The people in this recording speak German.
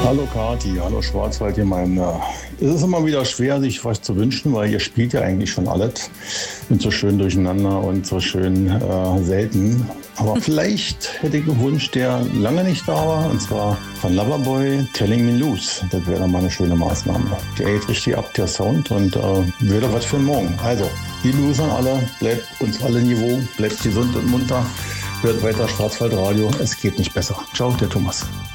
Hallo Kati, hallo Schwarzwaldgemeinde. Es ist immer wieder schwer, sich was zu wünschen, weil ihr spielt ja eigentlich schon alles und so schön durcheinander und so schön selten. Aber vielleicht hätte ich einen Wunsch, der lange nicht da war, und zwar von Loverboy, Telling Me Loose. Das wäre dann mal eine schöne Maßnahme. Der geht richtig ab, der Sound, und wäre was für morgen. Also, liebe Grüße an alle, bleibt uns alle Niveau, bleibt gesund und munter, hört weiter Schwarzwaldradio, es geht nicht besser. Ciao, der Thomas.